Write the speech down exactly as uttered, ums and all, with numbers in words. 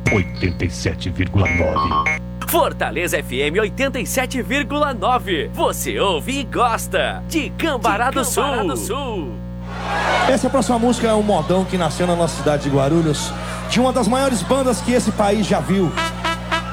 oitenta e sete vírgula nove. Fortaleza F M oitenta e sete vírgula nove. Você ouve e gosta de Cambará do Sul. do Sul. Essa próxima música é um modão que nasceu na nossa cidade de Guarulhos, de uma das maiores bandas que esse país já viu.